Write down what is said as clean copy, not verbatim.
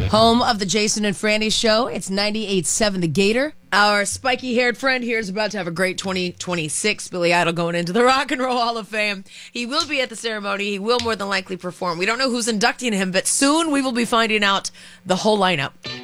Home of the Jason and Franny Show. It's 98.7 The Gator. Our spiky-haired friend here is about to have a great 2026. Billy Idol going into the Rock and Roll Hall of Fame. He will be at the ceremony. He will more than likely perform. We don't know who's inducting him, but soon we will be finding out the whole lineup.